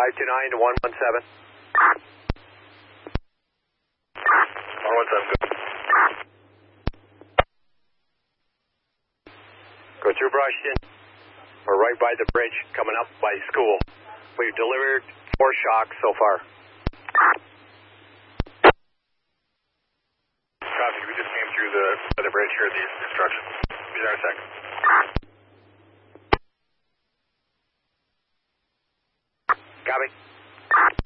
529 to 117. 117, good. Go through Brushton. We're right by the bridge coming up by school. We've delivered 4 shocks so far. Copy, we just came through the bridge here, the